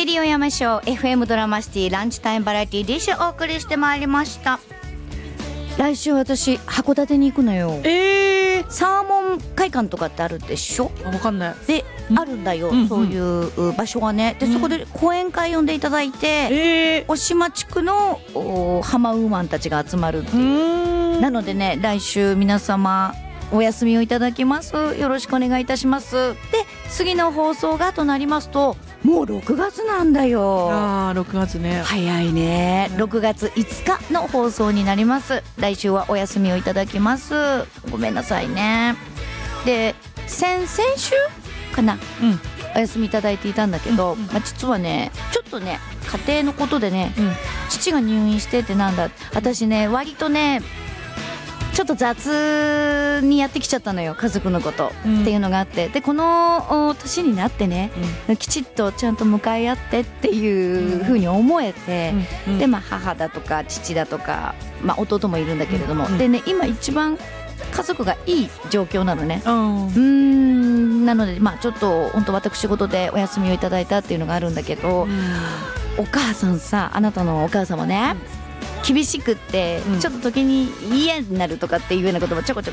レディオ山椒 FM ドラマシティランチタイムバラエティディッシュお送りしてまいりました。来週私函館に行くのよ。サーモン会館とかってあるでしょ。 わかんないで、あるんだよ、そういう場所がね。で、そこで講演会呼んでいただいて、渡島地区の浜ウーマンたちが集まるっていう。なのでね、来週皆様お休みをいただきます。よろしくお願いいたします。で、次の放送がとなりますともう6月なんだよ。 6月ね、 早いね。6月5日の放送になります。来週はお休みをいただきます。ごめんなさいね。で、先週かな、お休みいただいていたんだけど、実はねちょっとね家庭のことでね、父が入院してて、なんだ私ね割とねちょっと雑にやってきちゃったのよ、家族のことっていうのがあって、でこの年になってね、きちっとちゃんと向かい合ってっていう風に思えて、で母だとか父だとか、弟もいるんだけれども、でね今一番家族がいい状況なのね。なのでちょっと本当私事でお休みをいただいたっていうのがあるんだけど、お母さんさ、あなたのお母様ね、厳しくってちょっと時に嫌になるとかっていうようなこともちょこちょ